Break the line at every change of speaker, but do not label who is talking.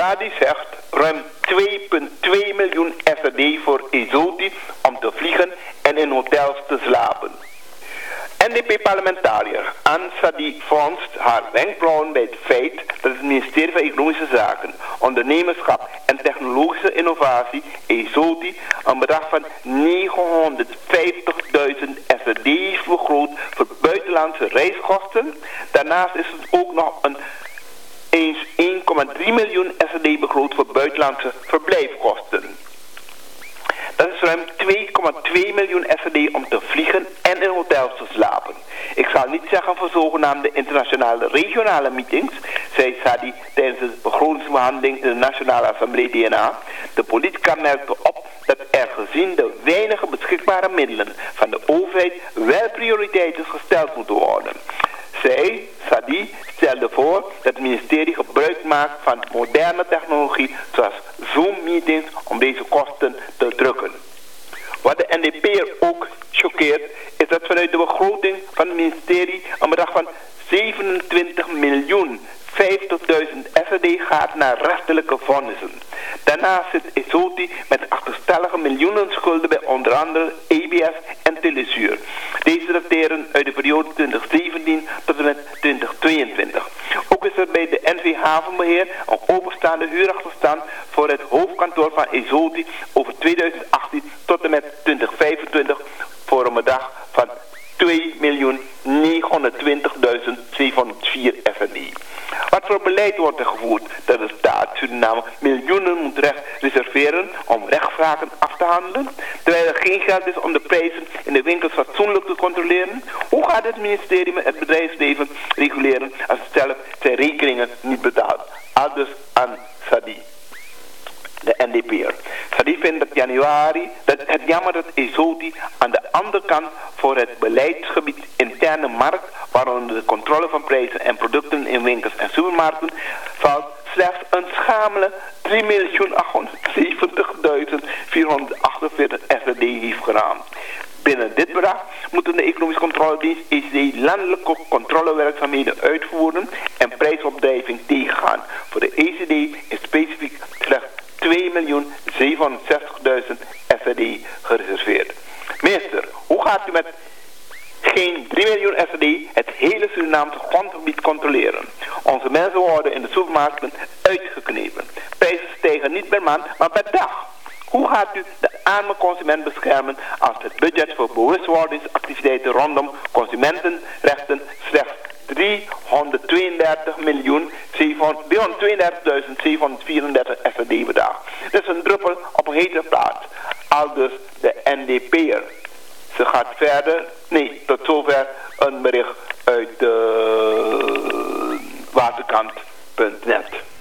SADI zegt ruim 2,2 miljoen SRD voor Ezoti om te vliegen en in hotels te slapen. NDP-parlementariër Ansadi fronst haar wenkbrauwen bij het feit dat het ministerie van Economische Zaken, Ondernemerschap en Technologische Innovatie, Ezoti, een bedrag van 950.000 SRD heeft vergroot voor buitenlandse reiskosten. Daarnaast is het ook nog eens 1,3 miljoen SRD begroot voor buitenlandse verblijfkosten. Dat is ruim 2,2 miljoen SRD om te vliegen en in hotels te slapen. Ik zal niet zeggen voor zogenaamde internationale regionale meetings, zei Sadi tijdens de begrotingsbehandeling in de Nationale Assemblée DNA. De politica merkte op dat er gezien de weinige beschikbare middelen van de overheid wel prioriteiten gesteld moeten worden. Zij, Sadi, stelde voor dat het ministerie gebruik maakt van moderne technologie zoals Zoom-meetings om deze kosten te drukken. Wat de NDP ook choqueert is dat vanuit de begroting van het ministerie een bedrag van 27.050.000 SRD gaat naar rechterlijke vonnissen. Daarnaast zit Ezoti met achterstallige miljoenen schulden bij onder andere EBS en Telesuur. Deze dateren uit de periode 2017 tot en met 2022. Ook is er bij de NV Havenbeheer een openstaande huurachterstand voor het hoofdkantoor van Ezoti over 2018 tot en met 2025 voor een bedrag van 2.920.704 SRD. Wat voor beleid wordt er gevoerd dat de staat Suriname miljoenen moet reserveren om rechtszaken af te handelen, terwijl er geen geld is om de prijzen in de winkels fatsoenlijk te controleren? Hoe gaat het ministerie met het bedrijfsleven reguleren als het zelf zijn rekeningen niet betaalt? Aldus aan Sadi, de NDP'er. Sadi vindt dat het jammer dat Ezoti aan de andere kant voor het beleidsgebied interne markt, waaronder de controle van prijzen en producten in winkels en supermarkten, valt slechts een schamele 3.870.448 SRD heeft geraamd. Binnen dit bedrag moeten de Economische Controledienst ECD landelijke controlewerkzaamheden uitvoeren en prijsopdrijving tegengaan. Voor de ECD is specifiek slechts 2.760.000 SRD gereserveerd. Minister, hoe gaat u met geen 3 miljoen SRD het hele Surinaamse grondgebied controleren? Onze mensen worden in de supermarkten uitgeknepen. Prijzen stijgen niet per maand, maar per dag. Hoe gaat u de arme consument beschermen als het budget voor bewustwordingsactiviteiten rondom consumentenrechten slechts 332.734 SRD bedraagt? Dat is een druppel op een hete plaat. Aldus de NDP'er. Ze gaat verder. Nee, tot zover een bericht uit waterkant.net.